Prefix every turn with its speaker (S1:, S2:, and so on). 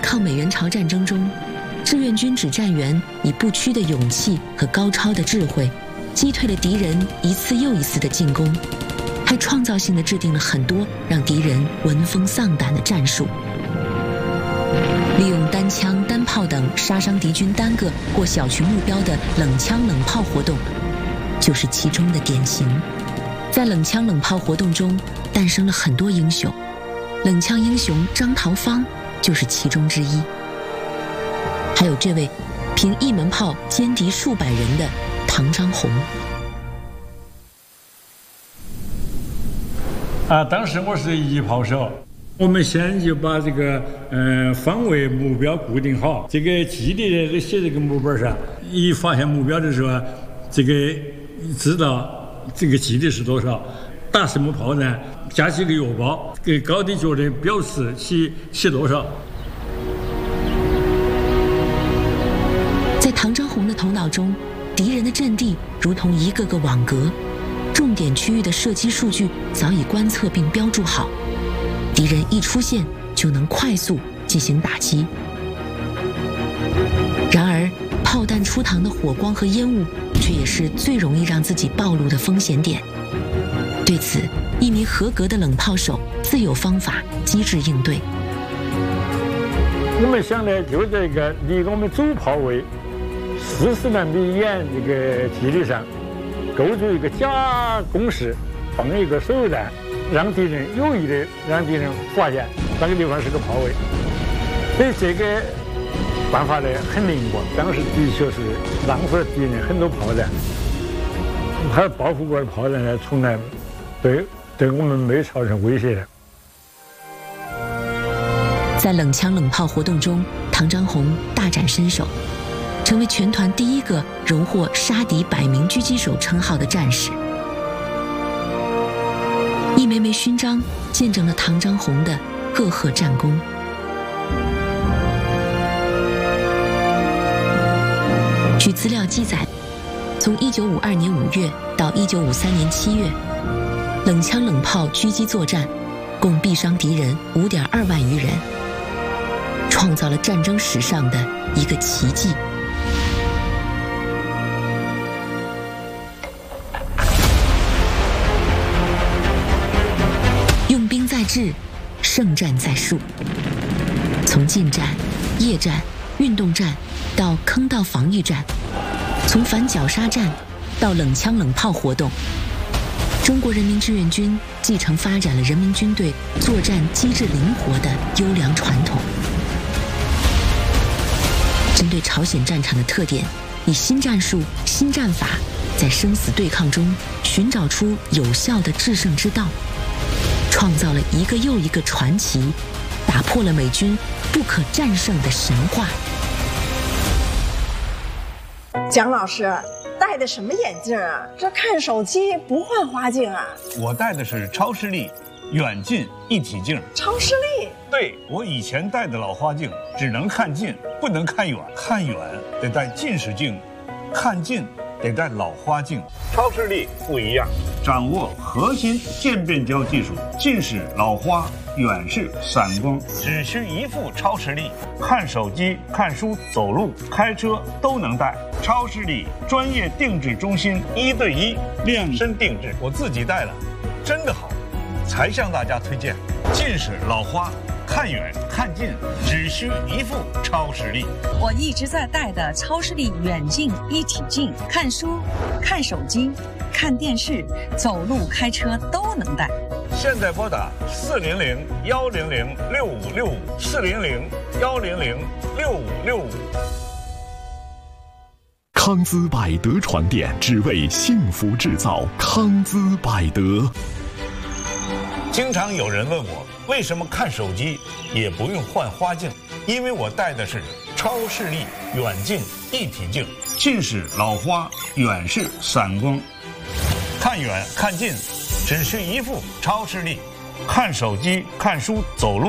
S1: 抗美援朝战争中，志愿军指战员以不屈的勇气和高超的智慧，击退了敌人一次又一次的进攻，还创造性地制定了很多让敌人闻风丧胆的战术。利用单枪单炮等杀伤敌军单个或小群目标的冷枪冷炮活动，就是其中的典型。在冷枪冷炮活动中，诞生了很多英雄，冷枪英雄张桃芳就是其中之一。还有这位凭一门炮歼敌数百人的唐章红。
S2: 当时我是一炮手，我们先就把这个方位目标固定好，这个基地都写这个木板上，一发现目标的时候，这个知道这个基地是多少，打什么炮弹，加几个药包，给高低角的表示起多少。
S1: 在唐章红的头脑中，敌人的阵地如同一个个网格，重点区域的射击数据早已观测并标注好，敌人一出现就能快速进行打击。然而，炮弹出膛的火光和烟雾却也是最容易让自己暴露的风险点。对此，一名合格的冷炮手自有方法机智应对。
S2: 我们想的就这个离我们主炮位40来米远这个基地上构筑一个假工事，放一个手榴弹，让敌人有意的让敌人发现那个地方是个炮位。所以这个办法呢很灵活，当时的确是浪费了敌人很多炮弹，他报复过的炮弹呢从来对我们没造成威胁的。
S1: 在冷枪冷炮活动中，唐章红大展身手，成为全团第一个荣获杀敌100名狙击手称号的战士。一枚枚勋章见证了唐章红的赫赫战功。据资料记载，从1952年5月到1953年7月，冷枪冷炮狙击作战共毙伤敌人5.2万余人，创造了战争史上的一个奇迹。用兵在质，胜战在术。从近战、夜战、运动战到坑道防御战，从反绞杀战到冷枪冷炮活动，中国人民志愿军继承发展了人民军队作战机智灵活的优良传统。针对朝鲜战场的特点，以新战术、新战法，在生死对抗中寻找出有效的制胜之道，创造了一个又一个传奇，打破了美军不可战胜的神话。
S3: 蒋老师戴的什么眼镜啊？这看手机不换花镜啊？
S4: 我戴的是超视力远近一体镜。
S3: 超视力？
S4: 对，我以前戴的老花镜只能看近，不能看远，看远得戴近视镜，看近得戴老花镜。超视力不一样，掌握核心渐变焦技术，近视、老花、远视、散光，只需一副超视力，看手机、看书、走路、开车都能戴。超视力专业定制中心，1对1量身定制，我自己戴了，真的好，才向大家推荐。近视、老花，看远看近只需一副超视力。
S5: 我一直在戴的超视力远近一体镜，看书、看手机、看电视、走路、开车都能戴。
S4: 现在拨打400-100-6565，400-100-6565。
S6: 康姿百德床垫，只为幸福制造。康姿百德。
S4: 经常有人问我，为什么看手机也不用换花镜？因为我戴的是超视力远近一体镜，近视、老花、远视、散光，看远看近只需一副超视力，看手机、看书、走路。